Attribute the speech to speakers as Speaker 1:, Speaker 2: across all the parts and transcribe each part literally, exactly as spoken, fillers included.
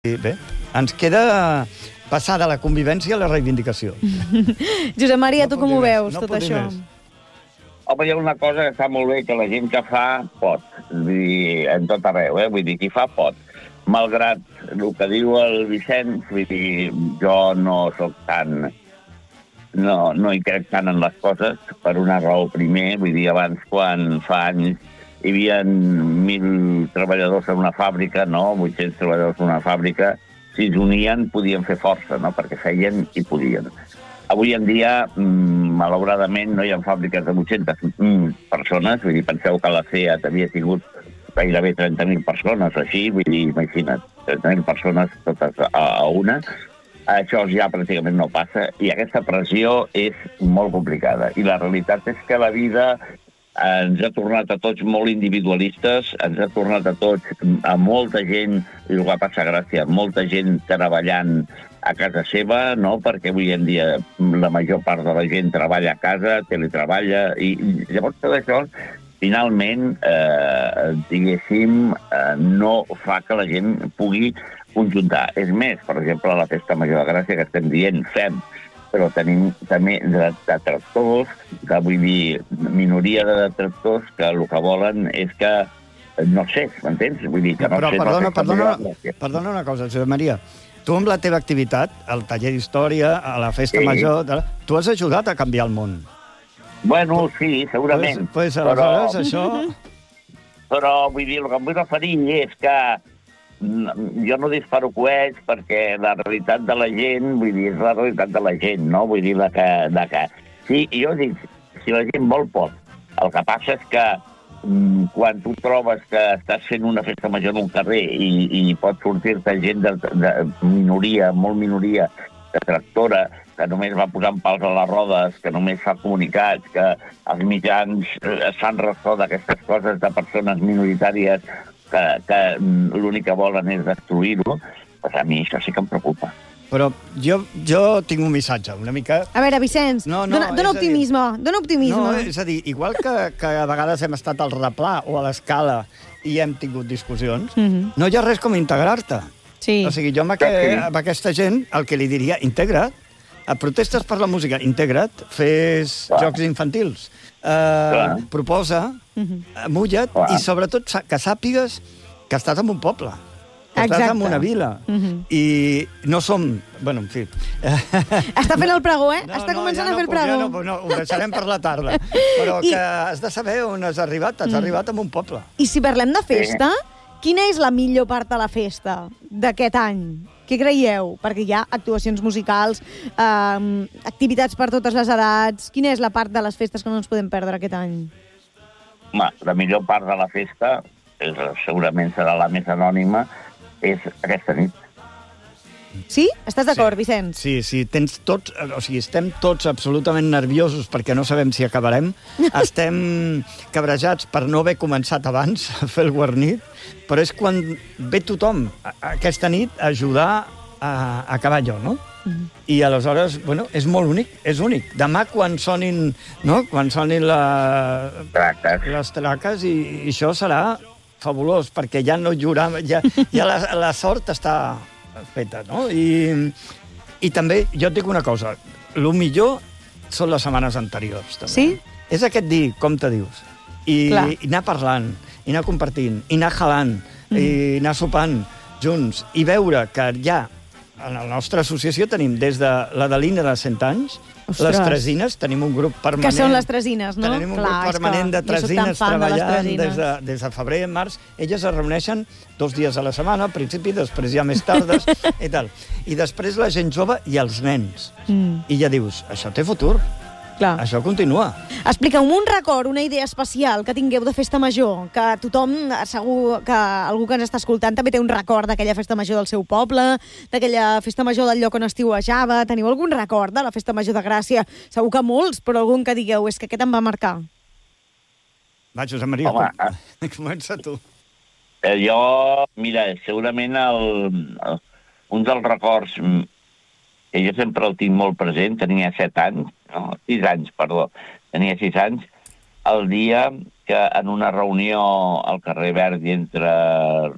Speaker 1: I bé, ens queda passar de la convivència a la reivindicació.
Speaker 2: Josep Maria,
Speaker 1: No
Speaker 2: tu
Speaker 1: puc
Speaker 2: com
Speaker 1: dir
Speaker 2: ho
Speaker 1: més,
Speaker 2: veus,
Speaker 1: no
Speaker 2: tot
Speaker 1: puc dir
Speaker 2: això?
Speaker 1: més.
Speaker 3: Home, hi ha una cosa que està molt bé, que la gent que fa, pot. Vull dir, en tot arreu, eh? Vull dir, qui fa, pot. Malgrat el que diu el Vicenç, vull dir, jo no sóc tan... No, no hi crec tant en les coses, per una raó primer. Vull dir, abans, quan fa anys hi havia mil treballadors en una fàbrica, no? vuit-cents treballadors en una fàbrica, si es unien podien fer força, no? Perquè feien i podien. Avui en dia, malauradament, no hi ha fàbriques de vuit-centes persones. Vull dir, penseu que la Seat havia tingut gairebé trenta mil persones, així, vull dir, imagina't, trenta mil persones totes a una. Això ja pràcticament no passa, i aquesta pressió és molt complicada. I la realitat és que la vida ens ha tornat a tots molt individualistes, ens ha tornat a tots, a molta gent, i el que passa gràcia, molta gent treballant a casa seva, no? Perquè avui en dia la major part de la gent treballa a casa, teletreballa, i llavors tot això, finalment, eh, diguéssim, eh, no fa que la gent pugui conjuntar. És més, per exemple, a la Festa Major de Gràcia, que estem dient, fem, però tenim també de, de tractors, que vull dir, minoria de tractors que el que volen és que, no sé, m'entens? Vull dir que no
Speaker 1: Però
Speaker 3: sé...
Speaker 1: perdona,
Speaker 3: no sé
Speaker 1: perdona, perdona una cosa, Josep Maria. Tu amb la teva activitat, al taller d'història, a la Festa
Speaker 3: Sí.
Speaker 1: Major, tu has ajudat a canviar el món.
Speaker 3: Bueno, sí, segurament.
Speaker 1: Pues, pues aleshores, però... això...
Speaker 3: Però, vull dir, el que em vull referir és que jo no disparo coets perquè la realitat de la gent, vull dir, és la realitat de la gent, no? Vull dir, la que... La que... Sí, jo dic, si la gent vol, pot. El que passa és que mm, quan tu trobes que estàs fent una festa major en un carrer i, i pot sortir-te gent de, de minoria, molt minoria, de tractora, que només va posant pals a les rodes, que només fa comunicats, que els mitjans es fan ressò d'aquestes coses de persones minoritàries que, que l'únic que volen és destruir-ho, doncs a mi això sí que em preocupa.
Speaker 1: Però jo, jo tinc un missatge, una mica...
Speaker 2: A veure, Vicenç,
Speaker 1: No, no,
Speaker 2: dona,
Speaker 1: és
Speaker 2: dona
Speaker 1: a dir-
Speaker 2: optimisme, dona optimisme.
Speaker 1: No, és a dir, igual que, que a vegades hem estat al replà o a l'escala i hem tingut discussions,
Speaker 2: Mhm.
Speaker 1: no hi ha res com integrar-te.
Speaker 2: Sí.
Speaker 1: O sigui, jo amb, aqu
Speaker 3: Sí.
Speaker 1: amb aquesta gent el que li diria, integra't. A protestes per la música, integra't, fes
Speaker 3: Clar.
Speaker 1: jocs infantils, eh,
Speaker 3: Clar.
Speaker 1: proposa,
Speaker 2: Mhm.
Speaker 1: eh, mulla't,
Speaker 3: Clar.
Speaker 1: i sobretot sa- que sàpigues que estàs en un poble, que
Speaker 2: Exacte.
Speaker 1: estàs en una vila,
Speaker 2: Mhm.
Speaker 1: i no som... Bueno, en fi...
Speaker 2: Està fent el pregó, eh?
Speaker 1: No,
Speaker 2: Està
Speaker 1: no,
Speaker 2: començant
Speaker 1: ja
Speaker 2: a fer el
Speaker 1: no puc,
Speaker 2: pregó.
Speaker 1: Ja no, puc, no, ho deixarem per la tarda. Però
Speaker 2: I-
Speaker 1: que has de saber on has arribat. Has
Speaker 2: Mm.
Speaker 1: arribat a un poble.
Speaker 2: I si parlem de festa, quina és la millor part de la festa d'aquest any? Què creieu? Perquè hi ha actuacions musicals, eh, activitats per totes les edats... Quina és la part de les festes que no ens podem perdre aquest any?
Speaker 3: Home, la millor part de la festa, és, segurament serà la més anònima, és aquesta nit.
Speaker 2: Sí? Estàs d'acord,
Speaker 1: Sí.
Speaker 2: Vicenç?
Speaker 1: Sí, sí, tens tots... O sigui, estem tots absolutament nerviosos perquè no sabem si acabarem. Estem cabrejats per no haver començat abans a fer el guarnit, però és quan ve tothom a- a aquesta nit a ajudar a, a acabar allò, no?
Speaker 2: Mhm.
Speaker 1: I aleshores, bueno, és molt únic, és únic. Demà quan sonin, no? Quan sonin la,
Speaker 3: Tractes.
Speaker 1: les traques i, i això serà fabulós, perquè ja no juram, ja, ja la, la sort està feta, no? I, i també, jo et dic una cosa, el millor són les setmanes anteriors, també.
Speaker 2: Sí?
Speaker 1: És aquest dir, com te dius, i,
Speaker 2: Clar.
Speaker 1: i anar parlant, i anar compartint, i anar jalant, mm. i anar sopant junts, i veure que ja, en la nostra associació tenim des de la Dalina de cent anys,
Speaker 2: Ostres.
Speaker 1: les Tresines, tenim un grup permanent.
Speaker 2: Que són les Tresines, no?
Speaker 1: Tenim un
Speaker 2: Clar,
Speaker 1: grup
Speaker 2: és
Speaker 1: permanent
Speaker 2: que
Speaker 1: de
Speaker 2: jo soc tan
Speaker 1: Tresines
Speaker 2: fan de les
Speaker 1: treballant
Speaker 2: Tresines.
Speaker 1: des de, des de febrer i març. Elles es reuneixen dos dies a la setmana, al principi, després ja més tardes, i tal. I després la gent jove i els nens.
Speaker 2: Mm,
Speaker 1: I ja dius, això té futur,
Speaker 2: clar.
Speaker 1: això continua.
Speaker 2: Explica'm un record, una idea especial que tingueu de festa major, que tothom, segur que algú que ens està escoltant també té un record d'aquella festa major del seu poble, d'aquella festa major del lloc on estiuejava. Teniu algun record de la festa major de Gràcia? Segur que molts, però algun que digueu, és que aquest em va marcar.
Speaker 1: Va, Josep Maria,
Speaker 3: Home,
Speaker 1: com... comença tu.
Speaker 3: Eh, jo, mira, segurament el, el, un dels records mm, que jo sempre el tinc molt present, tenia set anys, no, sis anys, perdó, tenia sis anys, el dia que en una reunió al carrer Verdi entre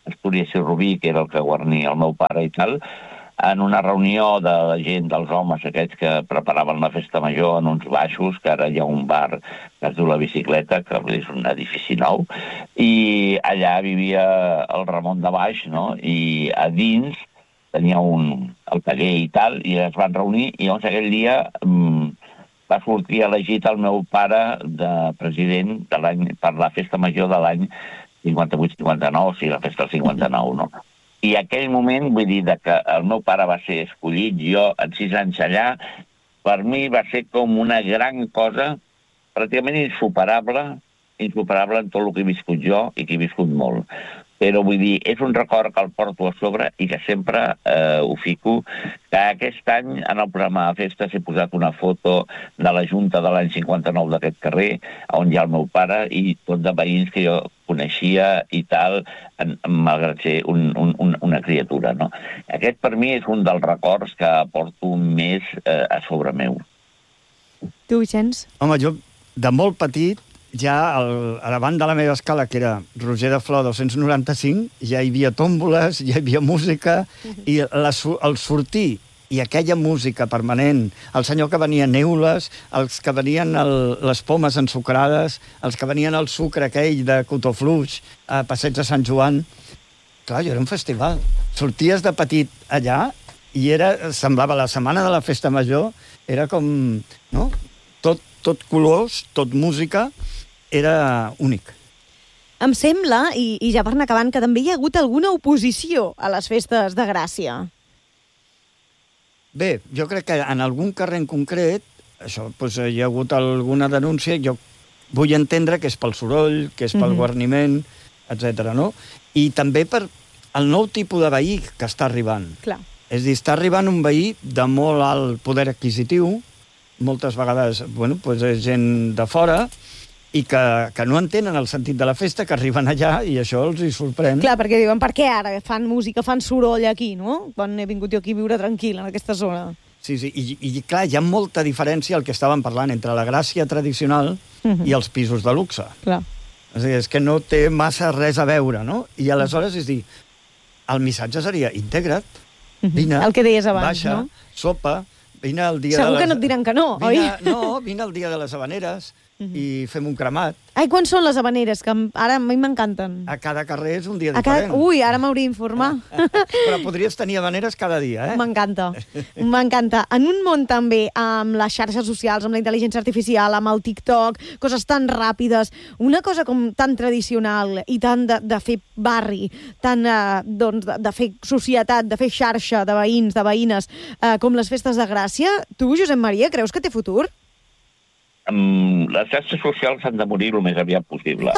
Speaker 3: Astúries i Rubí, que era el que guarnia el meu pare i tal, en una reunió de la gent, dels homes aquests que preparaven la festa major en uns baixos, que ara hi ha un bar que es diu La Bicicleta, que és un edifici nou, i allà vivia el Ramon de Baix, no? I a dins tenia un, el taller i tal, i es van reunir, i llavors aquell dia mmm, va sortir elegit el meu pare de president de l'any per la festa major de l'any cinquanta-vuit cinquanta-nou, o sigui, la festa del cinquanta-nou, no? I aquell moment, vull dir, que el meu pare va ser escollit, jo, en sis anys allà, per mi va ser com una gran cosa, pràcticament insuperable, insuperable en tot el que he viscut jo i que he viscut molt. Però, vull dir, és un record que el porto a sobre i que sempre eh, ho fico, que aquest any, en el programa de festes, he posat una foto de la Junta de l'any cinquanta-nou d'aquest carrer, on hi ha el meu pare i tot de veïns que jo coneixia i tal, en, malgrat ser un, un, un, una criatura, no? Aquest, per mi, és un dels records que porto més eh, a sobre meu.
Speaker 2: Tu, Vicenç?
Speaker 1: Home, jo, de molt petit, ja al, a davant de la meva escala, que era Roger de Flor dos-cents noranta-cinc, ja hi havia tòmboles, ja hi havia música, uh-huh. i la, el sortir i aquella música permanent, el senyor que venia neules, els que venien el, les pomes ensucrades, els que venien el sucre aquell de cotó fluix a Passeig de Sant Joan. Clar, jo era un festival. Sorties de petit allà i era, semblava la setmana de la festa major, era com, no? Tot, tot colors, tot música, era únic.
Speaker 2: Em sembla, i, i ja per anar acabant, que també hi ha hagut alguna oposició a les festes de Gràcia.
Speaker 1: Bé, jo crec que en algun carrer en concret, això, doncs, hi ha hagut alguna denúncia, jo vull entendre que és pel soroll, que és pel mm-hmm. guarniment, etcètera, no? I també per el nou tipus de veí que està arribant.
Speaker 2: Clar.
Speaker 1: És a dir, està arribant un veí de molt alt poder adquisitiu, moltes vegades, bueno, doncs és gent de fora, i que, que no entenen el sentit de la festa, que arriben allà i això els hi sorprèn.
Speaker 2: Clar, perquè diuen, per què ara fan música, fan soroll aquí, no? Quan he vingut jo aquí a viure tranquil, en aquesta zona.
Speaker 1: Sí, sí, i, i clar, hi ha molta diferència el que estàvem parlant entre la Gràcia tradicional uh-huh. i els pisos de luxe.
Speaker 2: Clar.
Speaker 1: És a dir, és que no té massa res a veure, no? I aleshores, és dir, el missatge seria integra't, vine,
Speaker 2: uh-huh. el que deies abans,
Speaker 1: baixa,
Speaker 2: no?
Speaker 1: sopa, vine el dia
Speaker 2: Segur
Speaker 1: de les...
Speaker 2: que no et diran que no,
Speaker 1: vine,
Speaker 2: oi?
Speaker 1: No, vine el dia de les Havaneres, uh-huh. i fem un cremat.
Speaker 2: Ai, quan són les habaneres? Que ara a mi m'encanten.
Speaker 1: A cada carrer és un dia
Speaker 2: a
Speaker 1: diferent.
Speaker 2: cada... Ui, ara m'hauria d'informar.
Speaker 1: Però podries tenir habaneres cada dia, eh?
Speaker 2: M'encanta, m'encanta. En un món també amb les xarxes socials, amb la intel·ligència artificial, amb el TikTok, coses tan ràpides, una cosa com tan tradicional i tan de, de fer barri, tan eh, doncs, de, de fer societat, de fer xarxa de veïns, de veïnes, eh, com les festes de Gràcia, tu, Josep Maria, creus que té futur?
Speaker 3: Um, les xarxes socials han de morir el més aviat possible.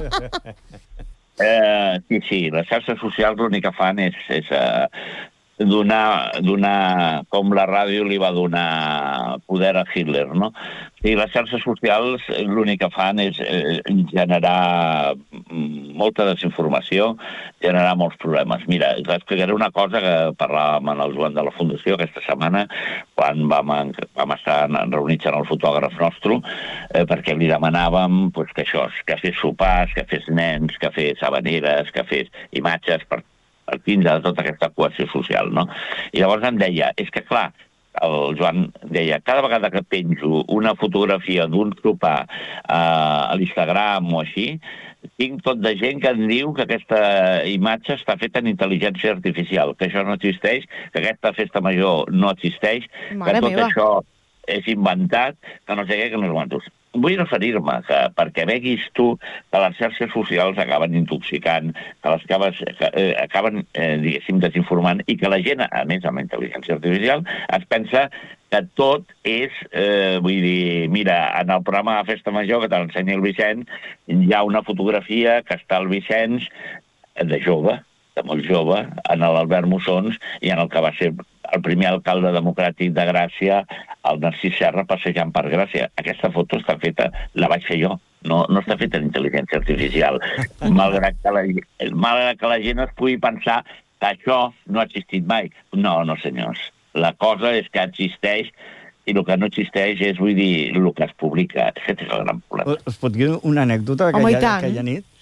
Speaker 3: eh, sí, sí, les xarxes socials l'únic que fan és, és uh, donar, donar, com la ràdio li va donar poder a Hitler, no? Sí, les xarxes socials l'únic que fan és eh, generar molta desinformació, generar molts problemes. Mira, t'explicaré una cosa que parlàvem amb el Joan de la Fundació aquesta setmana, quan vam, vam estar reunits amb el fotògraf nostre, eh, perquè li demanàvem pues, que això, que fes sopars, que fes nens, que fes habaneres, que fes imatges per, per tindre tota aquesta cohesió social, no? I llavors em deia, és que clar, el Joan deia, cada vegada que penjo una fotografia d'un sopar eh, a l'Instagram o així, tinc tot de gent que em diu que aquesta imatge està feta en intel·ligència artificial, que això no existeix, que aquesta festa major no existeix,
Speaker 2: Mare
Speaker 3: que tot
Speaker 2: meva.
Speaker 3: això és inventat, que no sé què, que no és inventat. Vull referir-me que perquè veguis tu que les xarxes socials acaben intoxicant, que les acabes, que, eh, acaben, eh, diguéssim, desinformant, i que la gent, a més amb la intel·ligència artificial, es pensa que tot és, eh, vull dir, mira, en el programa de Festa Major que t'ensenya el Vicenç, hi ha una fotografia que està el Vicenç de jove, de molt jove, en l'Albert Mussons, i en el que va ser el primer alcalde democràtic de Gràcia, el Narcís Serra, passejant per Gràcia. Aquesta foto està feta, la vaig fer jo, no, no està feta en intel·ligència artificial, malgrat que, la, malgrat que la gent es pugui pensar que això no ha existit mai. No, no, senyors. La cosa és que existeix, i el que no existeix és, vull dir, el que es publica. Aquest és el gran problema.
Speaker 1: Us pot dir una anècdota
Speaker 2: Home,
Speaker 1: aquella, aquella nit?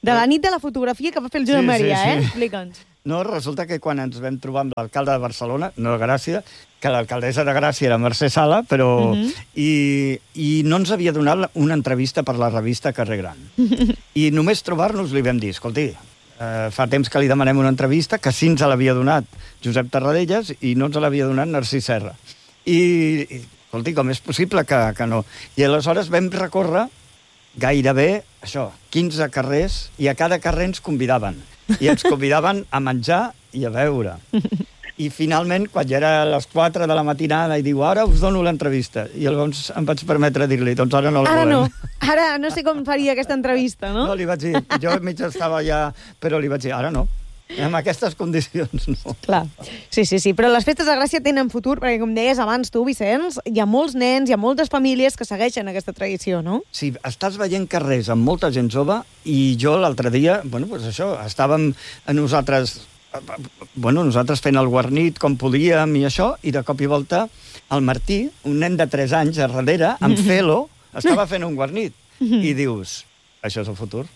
Speaker 2: De la nit de la fotografia que va fer el Josep
Speaker 1: Sí, sí,
Speaker 2: Maria,
Speaker 1: sí.
Speaker 2: eh? Explica'ns.
Speaker 1: No, resulta que quan ens vam trobar amb l'alcalde de Barcelona, no de Gràcia, que l'alcaldessa de Gràcia era Mercè Sala, però...
Speaker 2: Mhm.
Speaker 1: I, I no ens havia donat una entrevista per la revista Carrer Gran. I només trobar-nos li vam dir, escolti, eh, fa temps que li demanem una entrevista, que sí ens l'havia donat Josep Tarradellas i no ens l'havia donat Narcís Serra. I, i escolti, com és possible que, que no? I aleshores vam recórrer gairebé, això, quinze carrers, i a cada carrer ens convidaven. I ens convidaven a menjar i a beure. I finalment, quan ja era a les quatre de la matinada, i diu, ara us dono l'entrevista. I llavors em vaig permetre dir-li, doncs ara no la
Speaker 2: Ara
Speaker 1: volem.
Speaker 2: no. Ara no sé com faria aquesta entrevista, no?
Speaker 1: No, li vaig dir, jo mig estava ja... Però li vaig dir, ara no. En aquestes condicions, no.
Speaker 2: Clar. Sí, sí, sí. Però les festes de Gràcia tenen futur, perquè, com deies abans tu, Vicenç, hi ha molts nens, hi ha moltes famílies que segueixen aquesta tradició, no?
Speaker 1: Sí, estàs veient carrers amb molta gent jove i jo l'altre dia, bueno, doncs això, estàvem nosaltres, bueno, nosaltres fent el guarnit com podíem i això, i de cop i volta el Martí, un nen de tres anys a darrere, amb felo, estava fent un guarnit. I dius, això és el futur.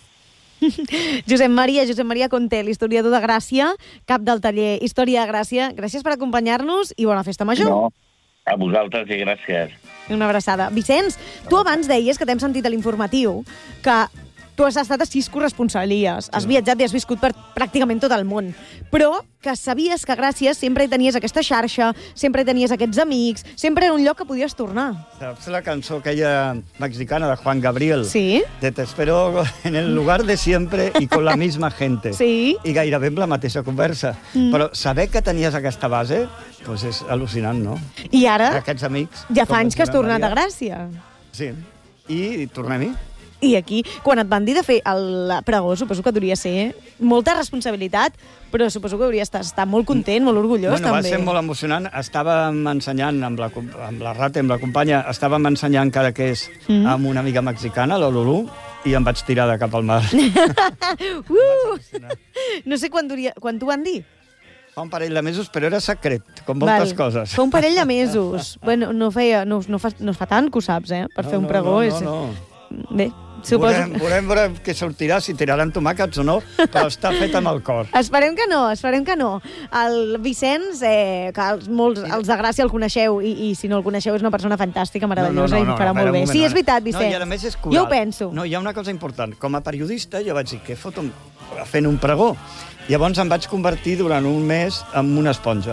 Speaker 2: Josep Maria, Josep Maria Conté, l'historiador de Gràcia, cap del taller Història de Gràcia. Gràcies per acompanyar-nos i bona festa major.
Speaker 3: No, a vosaltres i gràcies.
Speaker 2: Una abraçada. Vicenç, tu abans deies, que t'hem sentit a l'informatiu, que tu has estat a sis corresponsalies, has viatjat i has viscut per pràcticament tot el món, però que sabies que Gràcia sempre hi tenies aquesta xarxa, sempre hi tenies aquests amics, sempre era un lloc que podies tornar.
Speaker 1: Saps la cançó aquella mexicana de Juan Gabriel?
Speaker 2: Sí.
Speaker 1: De te espero en el lugar de siempre y con la misma gente.
Speaker 2: Sí.
Speaker 1: I gairebé amb la mateixa conversa. Mm. Però saber que tenies aquesta base, doncs és al·lucinant, no?
Speaker 2: I ara,
Speaker 1: Aquests amics...
Speaker 2: ja
Speaker 1: com
Speaker 2: fa anys que has
Speaker 1: Josep
Speaker 2: tornat
Speaker 1: Maria.
Speaker 2: a Gràcia.
Speaker 1: Sí. I tornem-hi.
Speaker 2: I aquí, quan et van dir de fer el pregó, suposo que hauria ser molta responsabilitat, però suposo que hauries estar, estar molt content, molt orgullós,
Speaker 1: bueno,
Speaker 2: també.
Speaker 1: va ser molt emocionant. Estàvem ensenyant, amb la, com- amb la Rata, amb la companya, estàvem ensenyant cada que és
Speaker 2: Mm.
Speaker 1: amb una amiga mexicana, la Lulú, i em vaig tirar de cap al mar.
Speaker 2: Uh! No sé quan, duria, quan t'ho van dir.
Speaker 1: Fa un parell de mesos, però era secret, com moltes
Speaker 2: Val.
Speaker 1: coses.
Speaker 2: Fa un parell de mesos. Bueno, no, feia, no, no, fa, no es fa tant que ho saps, eh? Per
Speaker 1: No,
Speaker 2: fer un
Speaker 1: no,
Speaker 2: pregó.
Speaker 1: no,
Speaker 2: és...
Speaker 1: no, no.
Speaker 2: Bé, suposo...
Speaker 1: Veurem, veurem, veurem què sortirà, si tiraran tomàquets o no, però està fet amb el cor.
Speaker 2: Esperem que no, esperem que no. El Vicenç, eh, que els, molts, els de Gràcia el coneixeu, i, i si no el coneixeu és una persona fantàstica, meravellosa, i ho farà
Speaker 1: a veure,
Speaker 2: molt bé.
Speaker 1: un moment,
Speaker 2: Sí,
Speaker 1: no.
Speaker 2: és veritat,
Speaker 1: No,
Speaker 2: Vicenç.
Speaker 1: i a més és curat.
Speaker 2: Jo ho penso.
Speaker 1: No, hi ha una cosa important. Com a periodista jo vaig dir, què fot un... fent un pregó? Llavors em vaig convertir durant un mes en una esponja.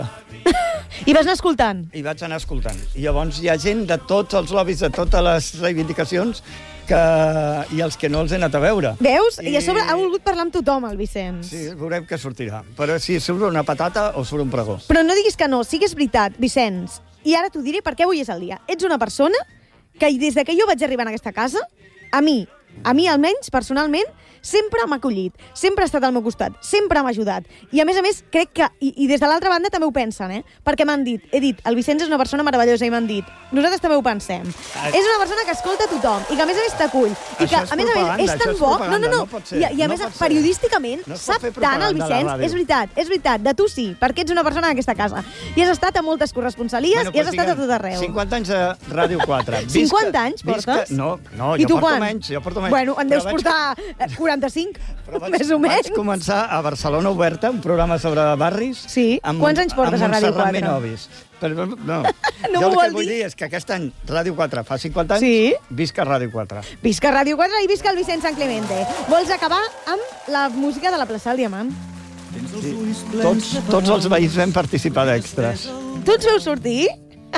Speaker 2: I vas anar escoltant.
Speaker 1: I vaig anar escoltant. I llavors hi ha gent de tots els lobbies, de totes les reivindicacions, que... i els que no els he anat a veure.
Speaker 2: Veus? I,
Speaker 1: I
Speaker 2: a sobre ha volgut parlar amb tothom, el Vicenç.
Speaker 1: Sí, veurem què sortirà. Però si surt una patata o surt un pregó.
Speaker 2: Però no diguis que no, sí que és veritat, Vicenç. I ara t'ho diré perquè avui és el dia. Ets una persona que des de que jo vaig arribar a aquesta casa, a mi, a mi almenys, personalment, sempre m'ha acollit, sempre ha estat al meu costat, sempre m'ha ajudat. I a més a més, crec que, i, i des de l'altra banda també ho pensen, eh? Perquè m'han dit, he dit, el Vicenç és una persona meravellosa, i m'han dit, nosaltres també ho pensem.
Speaker 1: Ah.
Speaker 2: És una persona que escolta tothom, i que a més a més t'acull, i que
Speaker 1: Això
Speaker 2: a
Speaker 1: és
Speaker 2: més a més
Speaker 1: propaganda,
Speaker 2: és
Speaker 1: això
Speaker 2: tan
Speaker 1: és
Speaker 2: bo... No,
Speaker 1: propaganda,
Speaker 2: no, no,
Speaker 1: no pot ser,
Speaker 2: i, a- i a
Speaker 1: no
Speaker 2: més,
Speaker 1: pot ser.
Speaker 2: periodísticament,
Speaker 1: No es pot
Speaker 2: sap
Speaker 1: fer
Speaker 2: tant el
Speaker 1: propaganda a la
Speaker 2: Vicenç,
Speaker 1: ràdio.
Speaker 2: és veritat, és veritat, de tu sí, perquè ets una persona d'aquesta casa. I has estat a moltes corresponsalies, i has
Speaker 1: doncs
Speaker 2: estat a
Speaker 1: diguem,
Speaker 2: tot arreu.
Speaker 1: cinquanta anys a Ràdio quatre. Visca-
Speaker 2: cinquanta anys
Speaker 1: visca-
Speaker 2: portes?
Speaker 1: No, no,
Speaker 2: I
Speaker 1: jo
Speaker 2: tu
Speaker 1: porto
Speaker 2: quants?
Speaker 1: menys, jo porto menys.
Speaker 2: Bueno, en deus
Speaker 1: Però vaig-
Speaker 2: portar eh, quaranta-cinc,
Speaker 1: Però vaig,
Speaker 2: més o menys.
Speaker 1: Vaig començar a Barcelona Oberta, un programa sobre barris.
Speaker 2: Sí? Quants anys portes a Ràdio quatre?
Speaker 1: Amb Montserrat Menovis. Però, no,
Speaker 2: No
Speaker 1: jo
Speaker 2: m'ho
Speaker 1: el que
Speaker 2: vol
Speaker 1: vull
Speaker 2: dir.
Speaker 1: dir és que aquest any Ràdio quatre fa cinquanta anys,
Speaker 2: Sí?
Speaker 1: visca Ràdio quatre.
Speaker 2: Visca Ràdio quatre i visca el Vicenç Sant Clemente. Vols acabar amb la música de la plaça del Diamant?
Speaker 1: Sí. Tots, tots els veïns vam participar d'extras.
Speaker 2: Tots veu sortir?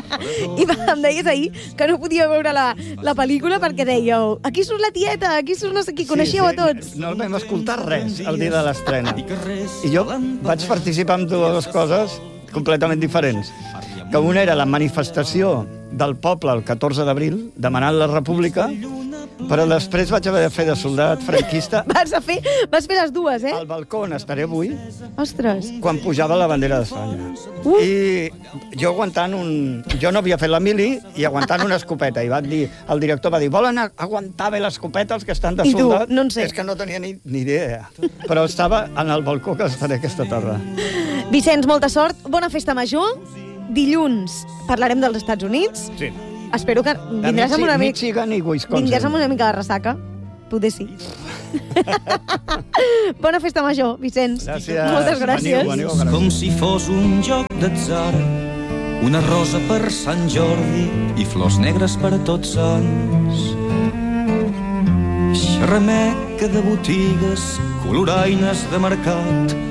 Speaker 2: I va, em deies ahir que no podia veure la, la pel·lícula perquè dèieu, aquí surt la tieta, aquí surt no sé qui, coneixeu a tots.
Speaker 1: No vam escoltar res el dia de l'estrena. I jo vaig participar en dues coses completament diferents. Que una era la manifestació del poble el catorze d'abril, demanant la república, però després vaig haver de fer de soldat franquista.
Speaker 2: Vas, a fer, vas fer les dues, eh?
Speaker 1: Al balcó on estaré avui,
Speaker 2: Ostres.
Speaker 1: quan pujava la bandera d'Espanya.
Speaker 2: Uh.
Speaker 1: I jo aguantant un... Jo no havia fet la mili i aguantant una escopeta. I van dir, el director va dir, volen aguantar bé l'escopeta els que estan de
Speaker 2: I tu?
Speaker 1: soldat?
Speaker 2: No en sé.
Speaker 1: És que no tenia ni, ni idea. Però estava en el balcó que estaré aquesta tarda.
Speaker 2: Vicenç, molta sort, bona festa major. Dilluns parlarem dels Estats Units.
Speaker 1: Sí.
Speaker 2: Espero que vindràs amb una mica...
Speaker 1: Michigan i Wisconsin.
Speaker 2: Vindràs amb una mica de ressaca. Poder sí. Bona festa major, Vicenç.
Speaker 1: Gràcies.
Speaker 2: Moltes gràcies.
Speaker 1: Veniu, veniu,
Speaker 4: Com si fos un joc d'atzar, una rosa per Sant Jordi i flors negres per a tots sants. Xerrameca de botigues, coloraines de mercat,